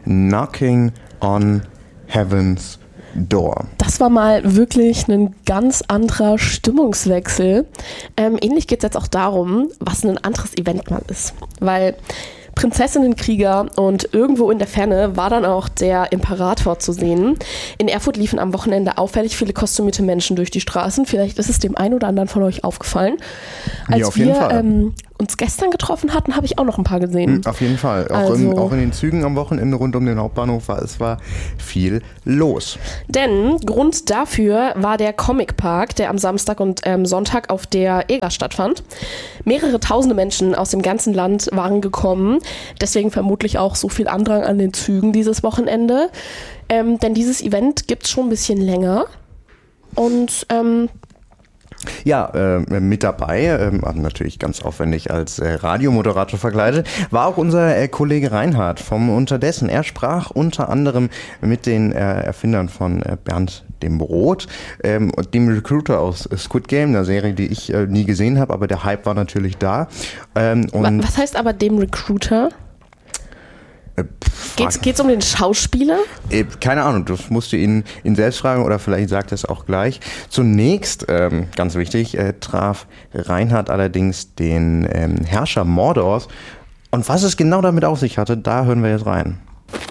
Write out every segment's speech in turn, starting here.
Knocking on Heaven's Door. Das war mal wirklich ein ganz anderer Stimmungswechsel. Ähnlich geht es jetzt auch darum, was ein anderes Event mal ist. Weil Prinzessinnenkrieger und irgendwo in der Ferne war dann auch der Imperator zu sehen. In Erfurt liefen am Wochenende auffällig viele kostümierte Menschen durch die Straßen. Vielleicht ist es dem einen oder anderen von euch aufgefallen. Als ja, auf jeden Fall. Uns gestern getroffen hatten, habe ich auch noch ein paar gesehen. Auf jeden Fall. Auch in den Zügen am Wochenende rund um den Hauptbahnhof war viel los. Denn Grund dafür war der Comic Park, der am Samstag und Sonntag auf der EGA stattfand. Mehrere tausende Menschen aus dem ganzen Land waren gekommen. Deswegen vermutlich auch so viel Andrang an den Zügen dieses Wochenende. Denn dieses Event gibt es schon ein bisschen länger. Und mit dabei, natürlich ganz aufwendig als Radiomoderator verkleidet, war auch unser Kollege Reinhard vom Unterdessen. Er sprach unter anderem mit den Erfindern von Bernd dem Brot und dem Recruiter aus Squid Game, einer Serie, die ich nie gesehen habe, aber der Hype war natürlich da. Was heißt aber dem Recruiter? Geht's um den Schauspieler? Keine Ahnung, das musst du ihn selbst fragen oder vielleicht sagt er es auch gleich. Zunächst, ganz wichtig, traf Reinhard allerdings den Herrscher Mordors. Und was es genau damit auf sich hatte, da hören wir jetzt rein.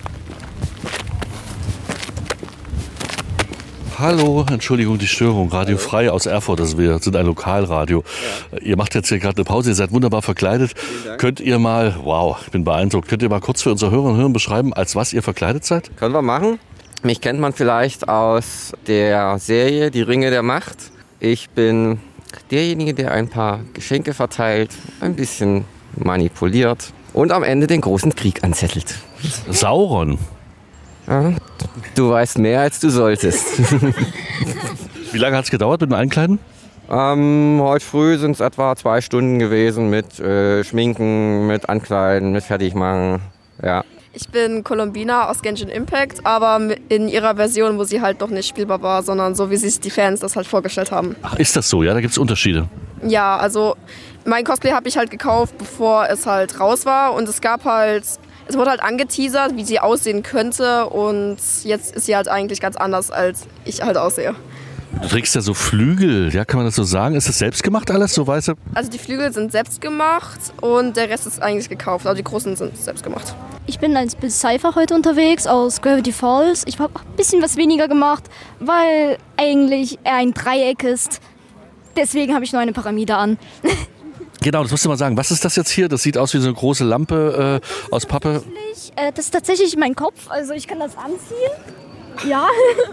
Hallo, Entschuldigung, die Störung. Radio Frei aus Erfurt, also wir sind ein Lokalradio. Ja. Ihr macht jetzt hier gerade eine Pause, ihr seid wunderbar verkleidet. Könnt ihr mal, wow, ich bin beeindruckt, könnt ihr mal kurz für unsere Hörerinnen und Hörer beschreiben, als was ihr verkleidet seid? Können wir machen. Mich kennt man vielleicht aus der Serie Die Ringe der Macht. Ich bin derjenige, der ein paar Geschenke verteilt, ein bisschen manipuliert und am Ende den großen Krieg anzettelt. Sauron. Ja, du weißt mehr, als du solltest. Wie lange hat es gedauert mit dem Einkleiden? Heute früh sind es etwa 2 Stunden gewesen mit Schminken, mit Ankleiden, mit Fertigmachen. Ja. Ich bin Columbina aus Genshin Impact, aber in ihrer Version, wo sie halt noch nicht spielbar war, sondern so, wie sich die Fans das halt vorgestellt haben. Ach, ist das so? Ja, da gibt es Unterschiede. Ja, also mein Cosplay habe ich halt gekauft, bevor es halt raus war und es wurde halt angeteasert, wie sie aussehen könnte und jetzt ist sie halt eigentlich ganz anders, als ich halt aussehe. Du trägst ja so Flügel, ja, kann man das so sagen? Ist das selbst gemacht alles, so weiße? Also die Flügel sind selbst gemacht und der Rest ist eigentlich gekauft, also die großen sind selbst gemacht. Ich bin als Cypher heute unterwegs aus Gravity Falls. Ich habe ein bisschen was weniger gemacht, weil eigentlich er ein Dreieck ist. Deswegen habe ich nur eine Pyramide an. Genau, das musst du mal sagen. Was ist das jetzt hier? Das sieht aus wie so eine große Lampe aus Pappe. Das ist tatsächlich mein Kopf, also ich kann das anziehen. Ja.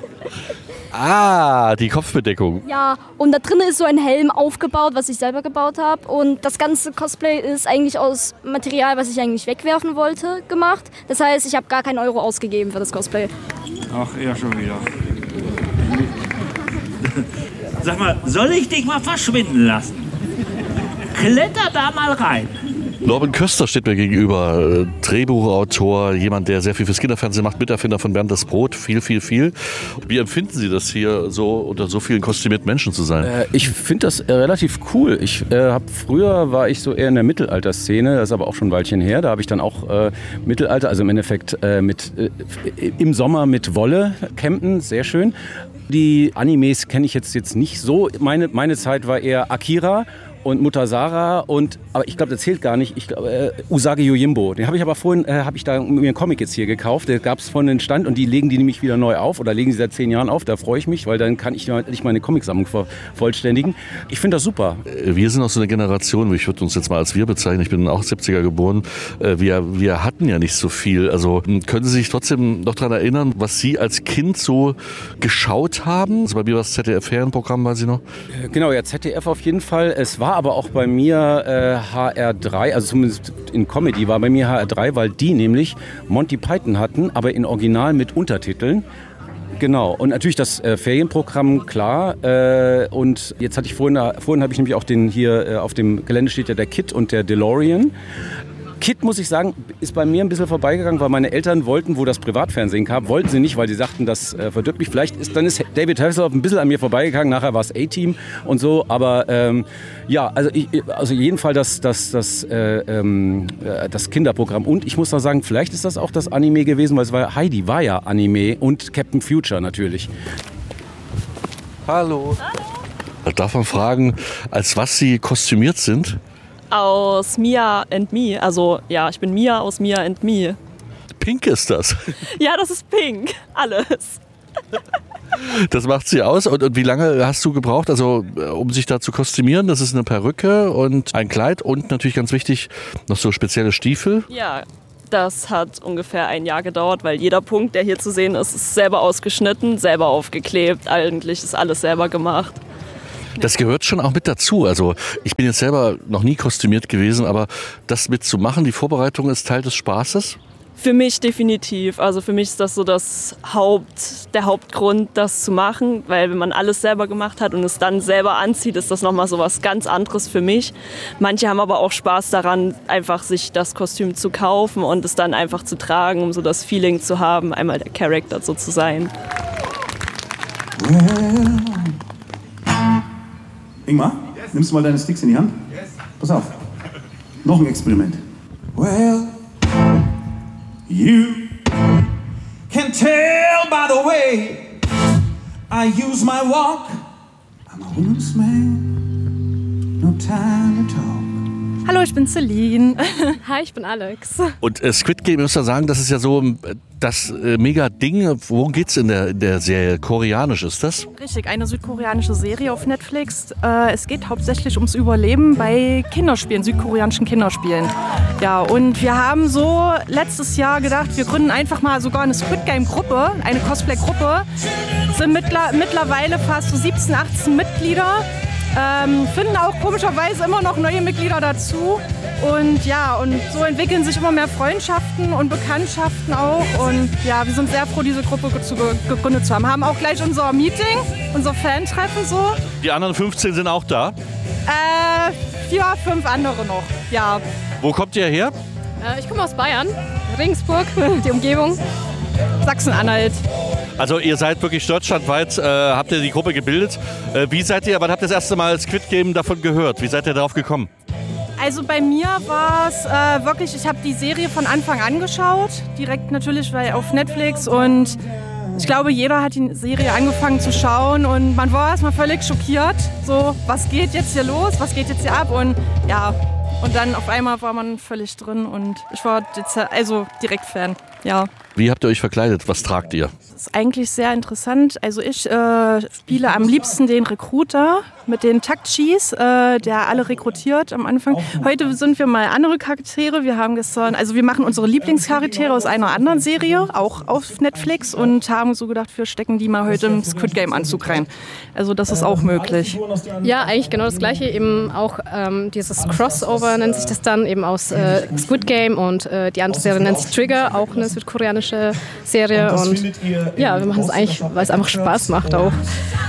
Ah, die Kopfbedeckung. Ja, und da drin ist so ein Helm aufgebaut, was ich selber gebaut habe. Und das ganze Cosplay ist eigentlich aus Material, was ich eigentlich wegwerfen wollte, gemacht. Das heißt, ich habe gar keinen Euro ausgegeben für das Cosplay. Ach, ja, schon wieder. Sag mal, soll ich dich mal verschwinden lassen? Kletter da mal rein. Norman Köster steht mir gegenüber, Drehbuchautor, jemand, der sehr viel fürs Kinderfernsehen macht, Miterfinder von Bernd das Brot, viel. Wie empfinden Sie das hier, so unter so vielen kostümierten Menschen zu sein? Ich finde das relativ cool. Früher war ich so eher in der Mittelalterszene, das ist aber auch schon ein Weilchen her. Da habe ich dann auch Mittelalter, also im Endeffekt im Sommer mit Wolle campen, sehr schön. Die Animes kenne ich jetzt nicht so. Meine Zeit war eher Akira und Mutter Sarah aber ich glaube, das zählt gar nicht. Ich glaube, Usagi Yojimbo. Den habe ich aber vorhin, mir einen Comic jetzt hier gekauft. Der gab es von den Stand und die legen die nämlich wieder neu auf oder legen sie seit 10 Jahren auf. Da freue ich mich, weil dann kann ich nicht meine Comicsammlung vervollständigen. Ich finde das super. Wir sind auch so eine Generation, ich würde uns jetzt mal als wir bezeichnen, ich bin auch 70er geboren. Wir hatten ja nicht so viel. Also können Sie sich trotzdem noch daran erinnern, was Sie als Kind so geschaut haben? Also bei mir war das ZDF-Ferienprogramm, weiß ich noch. Genau, ja, ZDF auf jeden Fall. Es war aber auch bei mir HR3, also zumindest in Comedy war bei mir HR3, weil die nämlich Monty Python hatten, aber in Original mit Untertiteln. Genau, und natürlich das Ferienprogramm, klar. Und jetzt hatte ich vorhin habe ich nämlich auch den hier auf dem Gelände steht ja der Kit und der DeLorean. Kid, muss ich sagen, ist bei mir ein bisschen vorbeigegangen, weil meine Eltern wollten, wo das Privatfernsehen kam, wollten sie nicht, weil sie sagten, das verdirbt mich. Dann ist David Hasselhoff ein bisschen an mir vorbeigegangen, nachher war es A-Team und so, aber also jeden Fall das Kinderprogramm. Und ich muss da sagen, vielleicht ist das auch das Anime gewesen, weil Heidi war ja Anime und Captain Future natürlich. Hallo. Darf man fragen, als was Sie kostümiert sind? Aus Mia and Me. Also ja, ich bin Mia aus Mia and Me. Pink ist das? Ja, das ist pink. Alles. Das macht sie aus. Und wie lange hast du gebraucht, also um sich da zu kostümieren? Das ist eine Perücke und ein Kleid und natürlich ganz wichtig, noch so spezielle Stiefel. Ja, das hat ungefähr ein Jahr gedauert, weil jeder Punkt, der hier zu sehen ist, ist selber ausgeschnitten, selber aufgeklebt. Eigentlich ist alles selber gemacht. Das gehört schon auch mit dazu. Also ich bin jetzt selber noch nie kostümiert gewesen, aber das mitzumachen, die Vorbereitung ist Teil des Spaßes? Für mich definitiv. Also für mich ist das so der Hauptgrund, das zu machen, weil wenn man alles selber gemacht hat und es dann selber anzieht, ist das nochmal so was ganz anderes für mich. Manche haben aber auch Spaß daran, einfach sich das Kostüm zu kaufen und es dann einfach zu tragen, um so das Feeling zu haben, einmal der Charakter so zu sein. Ingmar, nimmst du mal deine Sticks in die Hand? Pass auf. Noch ein Experiment. Well, you can tell by the way I use my walk. I'm a woman's man. No time to talk. Hallo, ich bin Celine. Hi, ich bin Alex. Und Squid Game, muss man sagen, das ist ja so das Mega-Ding. Worum geht's in der Serie? Koreanisch ist das? Richtig, eine südkoreanische Serie auf Netflix. Es geht hauptsächlich ums Überleben bei Kinderspielen, südkoreanischen Kinderspielen. Ja, und wir haben so letztes Jahr gedacht, wir gründen einfach mal sogar eine Squid Game-Gruppe, eine Cosplay-Gruppe. Sind mittlerweile fast so 17, 18 Mitglieder. Finden auch komischerweise immer noch neue Mitglieder dazu. Und ja, und so entwickeln sich immer mehr Freundschaften und Bekanntschaften auch. Und ja, wir sind sehr froh, diese Gruppe gegründet zu haben. Haben auch gleich unser Meeting, unser Fan-Treffen so. Die anderen 15 sind auch da? 4, 5 andere noch, ja. Wo kommt ihr her? Ich komme aus Bayern, Regensburg, die Umgebung. Sachsen-Anhalt. Also ihr seid wirklich deutschlandweit, habt ihr die Gruppe gebildet. Wann habt ihr das erste Mal Squid Game davon gehört? Wie seid ihr darauf gekommen? Also bei mir war es wirklich, ich habe die Serie von Anfang an geschaut. Direkt natürlich, weil auf Netflix. Und ich glaube, jeder hat die Serie angefangen zu schauen. Und man war erstmal völlig schockiert. So, was geht jetzt hier los? Was geht jetzt hier ab? Und ja, und dann auf einmal war man völlig drin. Und ich war direkt Fan, ja. Wie habt ihr euch verkleidet? Was tragt ihr? Das ist eigentlich sehr interessant. Also ich spiele am liebsten den Recruiter mit den Takchis, der alle rekrutiert am Anfang. Heute sind wir mal andere Charaktere. Wir machen unsere Lieblingscharaktere aus einer anderen Serie, auch auf Netflix, und haben so gedacht, wir stecken die mal heute im Squid Game Anzug rein. Also das ist auch möglich. Ja, eigentlich genau das Gleiche. Eben auch dieses Crossover nennt sich das dann, eben aus Squid Game, und die andere Serie nennt sich Trigger, auch eine südkoreanische Serie. Und ja, wir machen es eigentlich, weil es einfach Spaß macht auch.